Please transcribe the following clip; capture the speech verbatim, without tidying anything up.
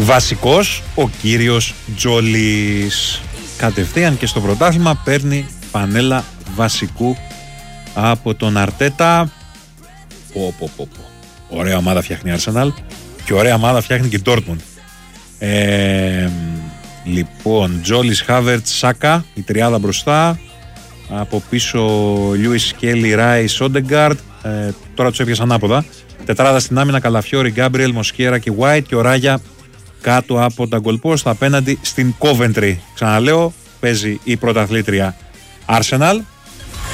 Βασικός ο κύριος Τζόλης. Κατευθείαν και στο πρωτάθλημα παίρνει πανέλα βασικού από τον Αρτέτα. Πω, πω, πω, πω. Ωραία ομάδα φτιάχνει η Arsenal και ωραία ομάδα φτιάχνει και η Dortmund. Ε, λοιπόν, Τζόλης, Χάβερτ, Σάκα, η τριάδα μπροστά. Από πίσω Λιούις, Κέλι, Ράις, Όντεγκαρντ. Ε, τώρα τους έπιασαν ανάποδα. Τετράδα στην άμυνα, Καλαφιόρι, Γκάμπριελ, Μοσκέρα και White. Και ο Ράγια κάτω από τα γκολπόστα απέναντι στην Coventry. Ξαναλέω, παίζει η πρωταθλήτρια Arsenal.